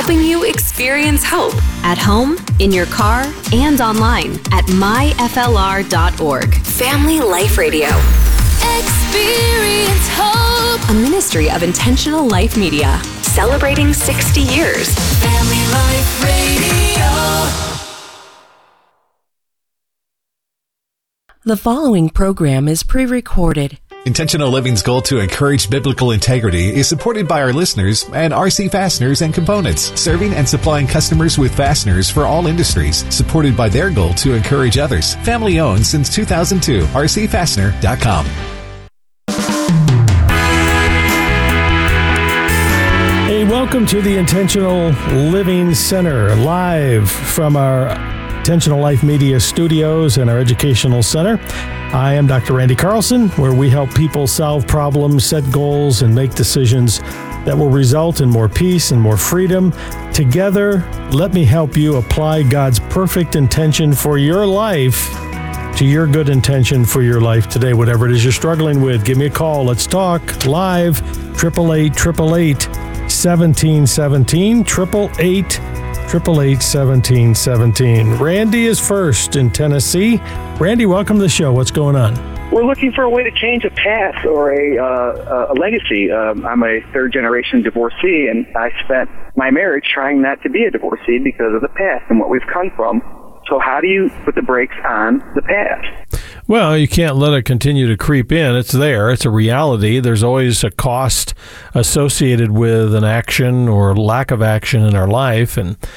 helping you experience hope at home, in your car, and online at myflr.org. Family Life Radio. Experience hope. A ministry of Intentional Life Media, celebrating 60 years. Family Life Radio. The following program is pre-recorded. Intentional Living's goal to encourage biblical integrity is supported by our listeners and RC Fasteners and Components, serving and supplying customers with fasteners for all industries, supported by their goal to encourage others. Family owned since 2002, rcfastener.com. Hey, welcome to the Intentional Living Center, live from our Intentional Life Media Studios and our Educational Center. I am Dr. Randy Carlson, where we help people solve problems, set goals, and make decisions that will result in more peace and more freedom. Together, let me help you apply God's perfect intention for your life to your good intention for your life today. Whatever it is you're struggling with, give me a call. Let's talk live, 888-888-1717, 888-888-1717. Randy is first in Tennessee. Randy, welcome to the show. What's going on? We're looking for a way to change a past or a legacy. I'm a third-generation divorcee, and I spent my marriage trying not to be a divorcee because of the past and what we've come from. So how do you put the brakes on the past? Well, you can't let it continue to creep in. It's there. It's a reality. There's always a cost associated with an action or lack of action in our life.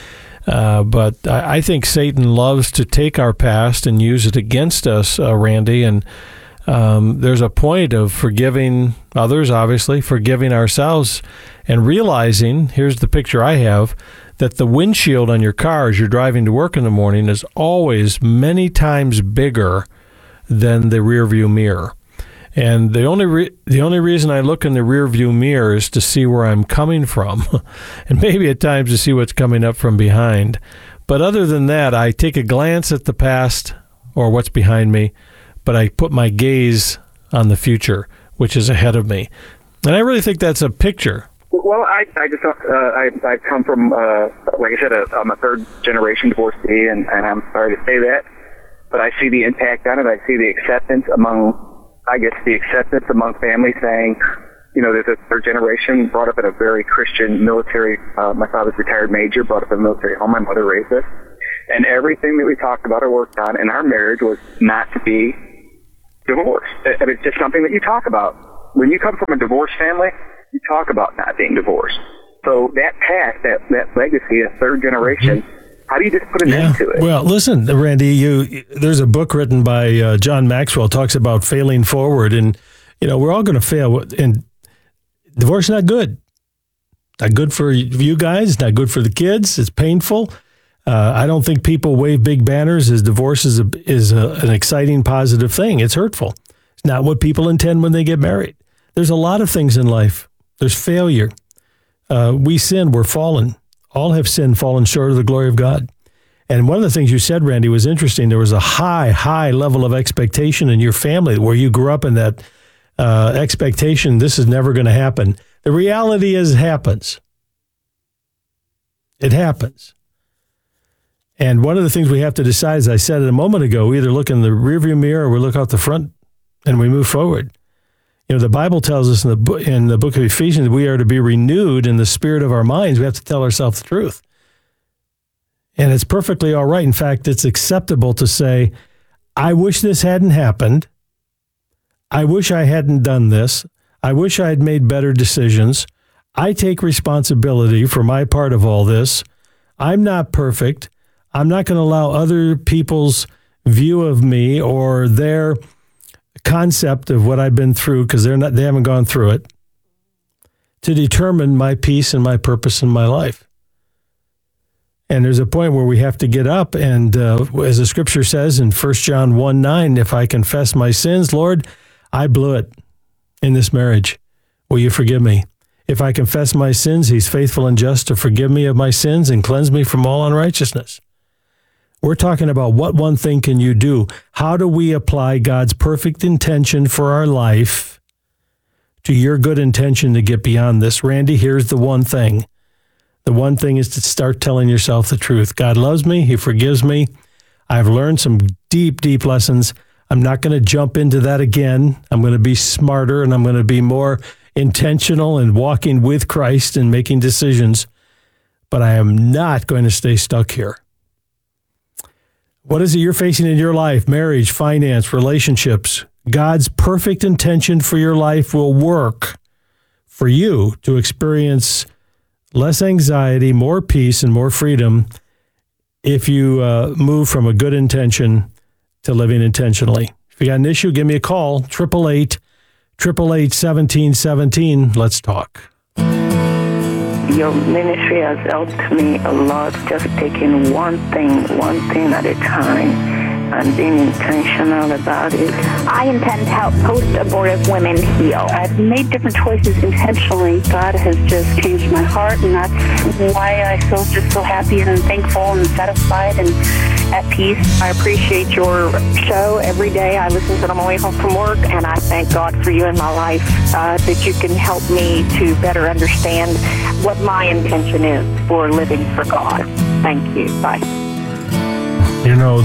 But I think Satan loves to take our past and use it against us, Randy. And there's a point of forgiving others, obviously, forgiving ourselves, and realizing, here's the picture I have, that the windshield on your car as you're driving to work in the morning is always many times bigger than the rear view mirror. And the only reason I look in the rear view mirror is to see where I'm coming from, and maybe at times to see what's coming up from behind. But other than that, I take a glance at the past or what's behind me, but I put my gaze on the future, which is ahead of me. And I really think that's a picture. Well, I come from, like I said, I'm a third-generation divorcee, and I'm sorry to say that, but I see the impact on it. I see the acceptance among families saying, you know, there's a third generation brought up in a very Christian military, my father's retired major, brought up in a military home. My mother raised us. And everything that we talked about or worked on in our marriage was not to be divorced. It's just something that you talk about. When you come from a divorced family, you talk about not being divorced. So that past, that legacy, a third generation, how do you just put an end to it? Well, listen, Randy, there's a book written by John Maxwell, talks about failing forward. And, you know, we're all going to fail. And divorce is not good. Not good for you guys. Not good for the kids. It's painful. I don't think people wave big banners as divorce is an exciting, positive thing. It's hurtful. It's not what people intend when they get married. There's a lot of things in life. There's failure. We sin. We're fallen. All have sinned, fallen short of the glory of God. And one of the things you said, Randy, was interesting. There was a high level of expectation in your family where you grew up in that expectation, this is never going to happen. The reality is it happens. It happens. And one of the things we have to decide, as I said a moment ago, we either look in the rearview mirror or we look out the front and we move forward. You know, the Bible tells us in the book of Ephesians, we are to be renewed in the spirit of our minds. We have to tell ourselves the truth. And it's perfectly all right. In fact, it's acceptable to say, I wish this hadn't happened. I wish I hadn't done this. I wish I had made better decisions. I take responsibility for my part of all this. I'm not perfect. I'm not going to allow other people's view of me or their concept of what I've been through, because they haven't gone through it, to determine my peace and my purpose in my life. And there's a point where we have to get up, and as the scripture says in 1 John 1:9, if I confess my sins, Lord, I blew it in this marriage. Will you forgive me? If I confess my sins, he's faithful and just to forgive me of my sins and cleanse me from all unrighteousness. We're talking about what one thing can you do? How do we apply God's perfect intention for our life to your good intention to get beyond this? Randy, here's the one thing. The one thing is to start telling yourself the truth. God loves me. He forgives me. I've learned some deep, deep lessons. I'm not going to jump into that again. I'm going to be smarter, and I'm going to be more intentional in walking with Christ and making decisions. But I am not going to stay stuck here. What is it you're facing in your life? Marriage, finance, relationships. God's perfect intention for your life will work for you to experience less anxiety, more peace, and more freedom if you move from a good intention to living intentionally. If you got an issue, give me a call, 888-888-1717. Let's talk. Your ministry has helped me a lot, just taking one thing at a time and being intentional about it. I intend to help post-abortive women heal. I've made different choices intentionally. God has just changed my heart, and that's why I feel just so happy and thankful and satisfied and at peace. I appreciate your show every day. I listen to it on my way home from work, and I thank God for you in my life, that you can help me to better understand what my intention is for living for God. Thank you. Bye. You know,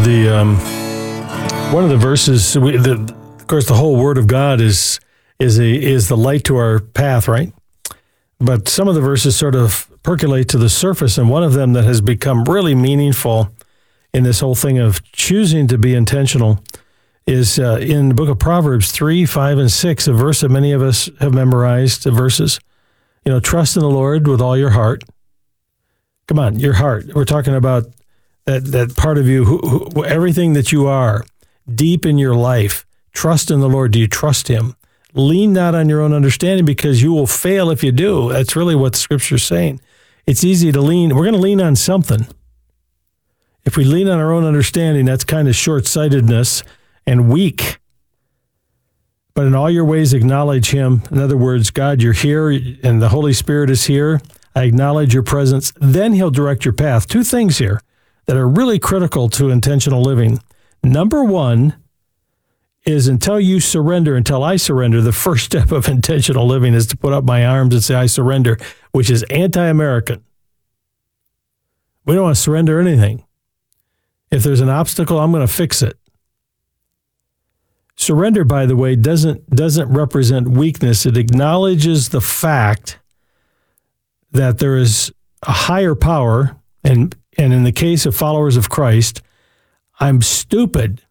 one of the verses, of course, the whole Word of God is the light to our path, right? But some of the verses sort of percolate to the surface, and one of them that has become really meaningful in this whole thing of choosing to be intentional is in the book of Proverbs 3, 5, and 6, a verse that many of us have memorized, the verses. You know, trust in the Lord with all your heart. Come on, your heart. We're talking about that part of you, who everything that you are, deep in your life. Trust in the Lord. Do you trust Him? Lean not on your own understanding, because you will fail if you do. That's really what the Scripture's saying. It's easy to lean. We're going to lean on something. If we lean on our own understanding, that's kind of short-sightedness and weak. But in all your ways, acknowledge Him. In other words, God, you're here, and the Holy Spirit is here. I acknowledge your presence. Then He'll direct your path. Two things here that are really critical to intentional living. Number one is until I surrender, the first step of intentional living is to put up my arms and say, I surrender, which is anti-American. We don't want to surrender anything. If there's an obstacle, I'm going to fix it. Surrender, by the way, doesn't represent weakness. It acknowledges the fact that there is a higher power, and in the case of followers of Christ, I'm stupid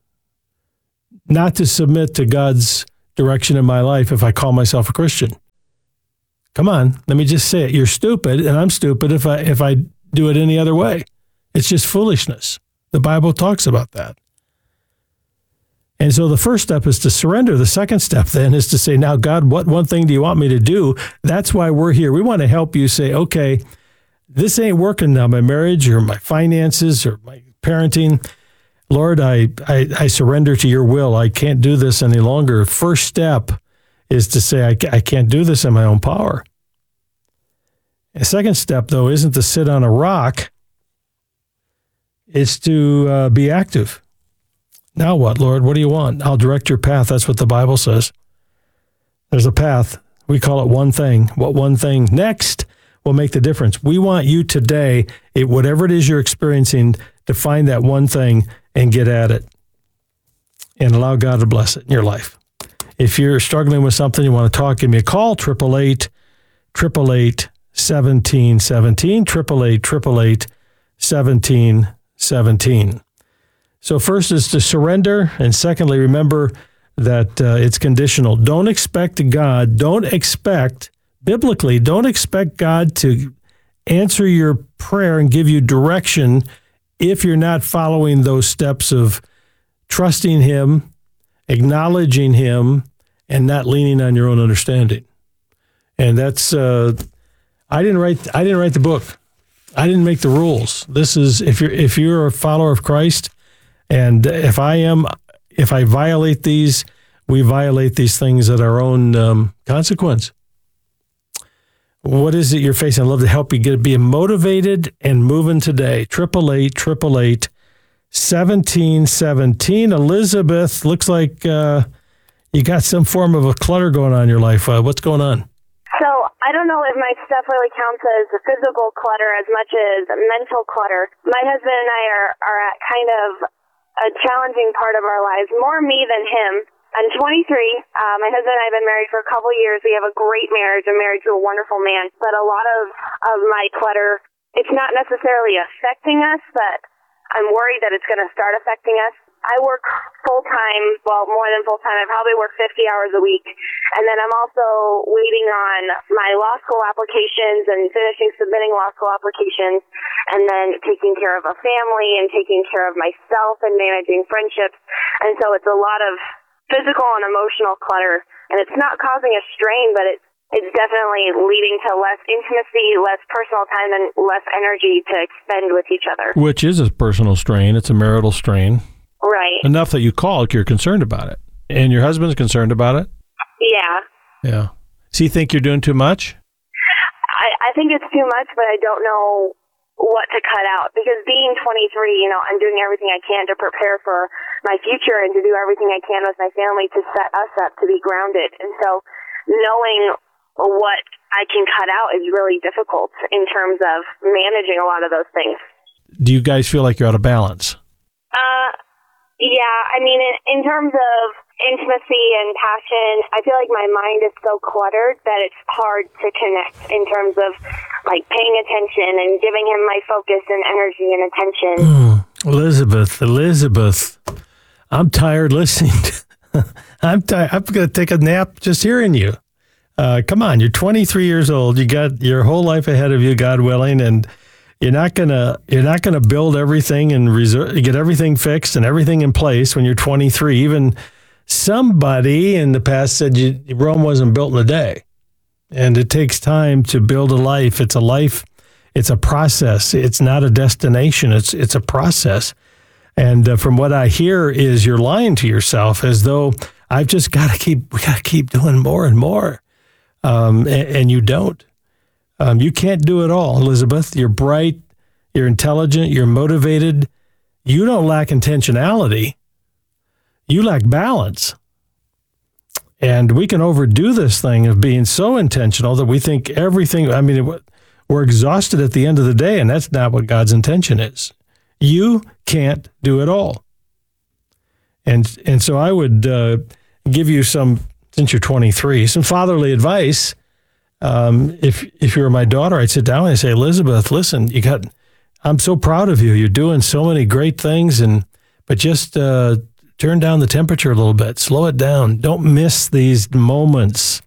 not to submit to God's direction in my life if I call myself a Christian. Come on, let me just say it. You're stupid, and I'm stupid if I do it any other way. It's just foolishness. The Bible talks about that. And so the first step is to surrender. The second step then is to say, now, God, what one thing do you want me to do? That's why we're here. We want to help you say, okay, this ain't working now, my marriage or my finances or my parenting. Lord, I surrender to your will. I can't do this any longer. First step is to say, I can't do this in my own power. The second step, though, isn't to sit on a rock. It's to be active. Now what, Lord? What do you want? I'll direct your path. That's what the Bible says. There's a path. We call it one thing. What one thing next will make the difference? We want you today, whatever it is you're experiencing, to find that one thing and get at it and allow God to bless it in your life. If you're struggling with something, you want to talk, give me a call, 888-888-1717, 888-888-1717. So first is to surrender, and secondly, remember that it's conditional. Don't expect God to answer your prayer and give you direction if you're not following those steps of trusting Him, acknowledging Him, and not leaning on your own understanding. And that's I didn't write the book. I didn't make the rules. This is if you're a follower of Christ. And if I violate these, we violate these things at our own consequence. What is it you're facing? I'd love to help you be motivated and moving today. 888-888-1717. Elizabeth, looks like you got some form of a clutter going on in your life. What's going on? So I don't know if my stuff really counts as physical clutter as much as mental clutter. My husband and I are at kind of a challenging part of our lives, more me than him. I'm 23. My husband and I have been married for a couple years. We have a great marriage. I'm married to a wonderful man. But a lot of my clutter, it's not necessarily affecting us, but I'm worried that it's going to start affecting us. I work full-time, well, more than full-time. I probably work 50 hours a week. And then I'm also waiting on my law school applications and submitting law school applications, and then taking care of a family and taking care of myself and managing friendships. And so it's a lot of physical and emotional clutter. And it's not causing a strain, but it's definitely leading to less intimacy, less personal time, and less energy to expend with each other. Which is a personal strain. It's a marital strain. Right. Enough that you call, you're concerned about it. And your husband's concerned about it? Yeah. Yeah. Does he think you're doing too much? I think it's too much, but I don't know what to cut out. Because being 23, I'm doing everything I can to prepare for my future and to do everything I can with my family to set us up to be grounded. And so knowing what I can cut out is really difficult in terms of managing a lot of those things. Do you guys feel like you're out of balance? Yeah, I mean, in terms of intimacy and passion, I feel like my mind is so cluttered that it's hard to connect in terms of, like, paying attention and giving him my focus and energy and attention. Elizabeth, I'm tired listening. I'm tired. I'm going to take a nap just hearing you. Come on, you're 23 years old. You got your whole life ahead of you, God willing, and You're not gonna build everything and get everything fixed and everything in place when you're 23. Even somebody in the past said Rome wasn't built in a day, and it takes time to build a life. It's a life. It's a process. It's not a destination. It's a process. And from what I hear is you're lying to yourself as though we got to keep doing more and more, and you don't. You can't do it all, Elizabeth. You're bright, you're intelligent, you're motivated. You don't lack intentionality. You lack balance. And we can overdo this thing of being so intentional that we think everything, we're exhausted at the end of the day, and that's not what God's intention is. You can't do it all. And so I would give you since you're 23, some fatherly advice. If you were my daughter, I'd sit down and say, Elizabeth, listen, I'm so proud of you. You're doing so many great things, but just turn down the temperature a little bit. Slow it down. Don't miss these moments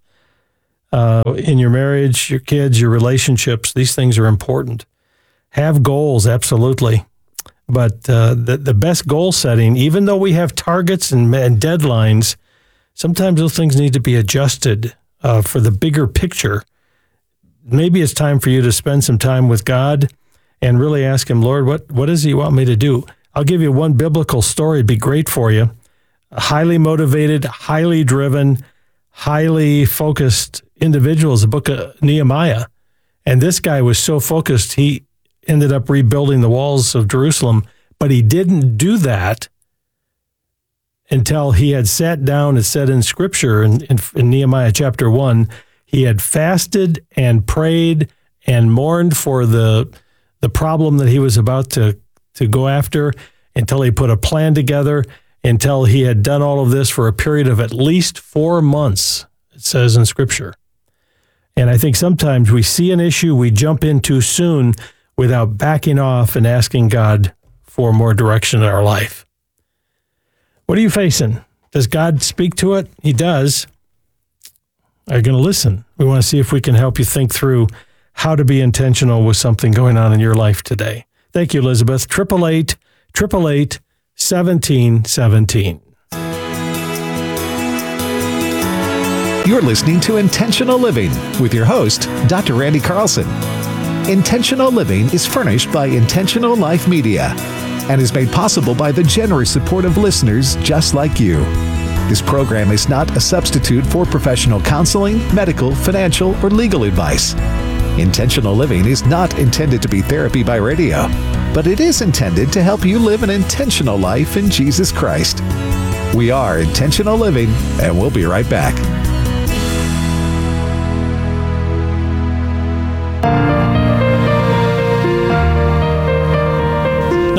in your marriage, your kids, your relationships. These things are important. Have goals, absolutely. But the best goal setting, even though we have targets and deadlines, sometimes those things need to be adjusted for the bigger picture. Maybe it's time for you to spend some time with God and really ask him, Lord, what does he want me to do? I'll give you one biblical story. It'd be great for you. A highly motivated, highly driven, highly focused individual is the book of Nehemiah. And this guy was so focused, he ended up rebuilding the walls of Jerusalem, but he didn't do that until he had sat down and said in Scripture, in Nehemiah chapter 1, he had fasted and prayed and mourned for the problem that he was about to go after until he put a plan together, until he had done all of this for a period of at least 4 months, it says in Scripture. And I think sometimes we see an issue, we jump in too soon without backing off and asking God for more direction in our life. What are you facing? Does God speak to it? He does. Are you going to listen? We want to see if we can help you think through how to be intentional with something going on in your life today. Thank you, Elizabeth. 888-888-1717. You're listening to Intentional Living with your host, Dr. Randy Carlson. Intentional Living is furnished by Intentional Life Media and is made possible by the generous support of listeners just like you. This program is not a substitute for professional counseling, medical, financial, or legal advice. Intentional Living is not intended to be therapy by radio, but it is intended to help you live an intentional life in Jesus Christ. We are Intentional Living, and we'll be right back.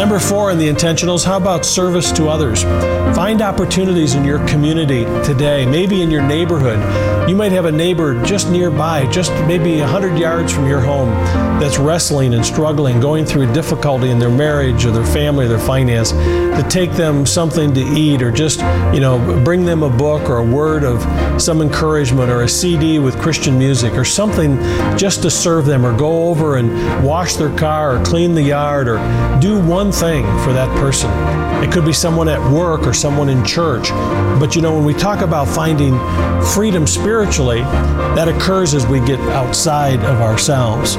Number 4 in the intentionals, how about service to others? Find opportunities in your community today, maybe in your neighborhood. You might have a neighbor just nearby, just maybe 100 yards from your home, that's wrestling and struggling, going through a difficulty in their marriage or their family or their finance, to take them something to eat, or just, bring them a book or a word of some encouragement, or a CD with Christian music or something, just to serve them, or go over and wash their car or clean the yard, or do one thing for that person. It could be someone at work or someone in church. But when we talk about finding freedom spiritually, that occurs as we get outside of ourselves.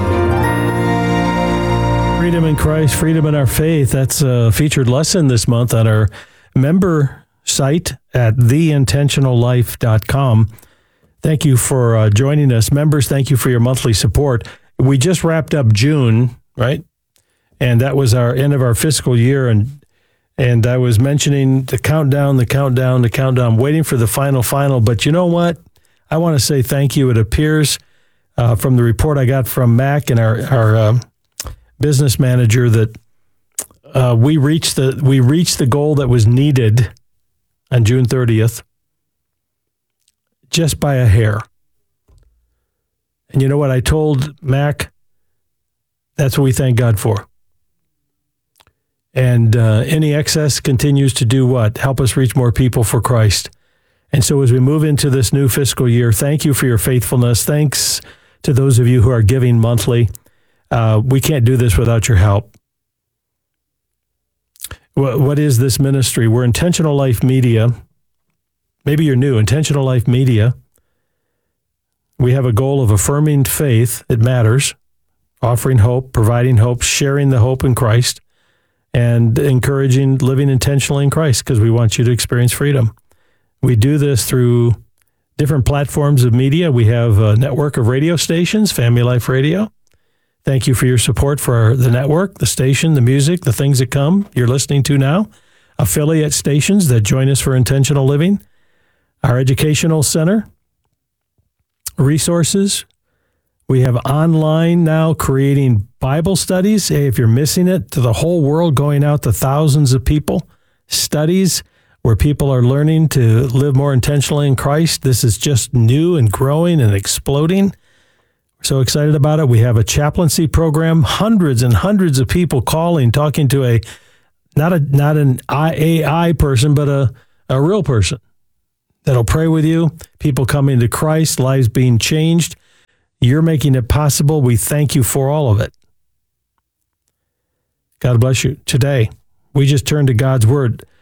Freedom in Christ, freedom in our faith. That's a featured lesson this month on our member site at theintentionallife.com. Thank you for joining us. Members, thank you for your monthly support. We just wrapped up June, right? And that was our end of our fiscal year. And I was mentioning the countdown, waiting for the final. But you know what? I want to say thank you. It appears from the report I got from Mac and our business manager that we reached the goal that was needed on June 30th, just by a hair. And you know what I told Mac? That's what we thank God for. And any excess continues to do what? Help us reach more people for Christ. And so as we move into this new fiscal year, thank you for your faithfulness. Thanks to those of you who are giving monthly. We can't do this without your help. What is this ministry? We're Intentional Life Media. Maybe you're new. Intentional Life Media. We have a goal of affirming faith. It matters. Offering hope, providing hope, sharing the hope in Christ, and encouraging living intentionally in Christ, because we want you to experience freedom. We do this through different platforms of media. We have a network of radio stations, Family Life Radio. Thank you for your support for the network, the station, the music, the things that come you're listening to now. Affiliate stations that join us for intentional living. Our educational center. Resources. We have online now creating Bible studies. Hey, if you're missing it, to the whole world, going out to thousands of people. Studies where people are learning to live more intentionally in Christ. This is just new and growing and exploding. We're so excited about it. We have a chaplaincy program, hundreds and hundreds of people calling, talking to not an AI person, but a real person that'll pray with you. People coming to Christ, lives being changed. You're making it possible. We thank you for all of it. God bless you. Today, we just turned to God's Word.